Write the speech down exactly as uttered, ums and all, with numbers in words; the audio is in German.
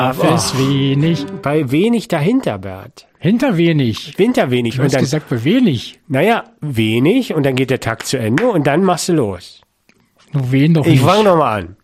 Schlaf ist wenig. Bei wenig dahinter, Bert. Hinter wenig. Hinter wenig. Du hast gesagt, bei wenig. Naja, wenig und dann geht der Takt zu Ende und dann machst du los. Nur wen doch Ich nicht. fange nochmal an.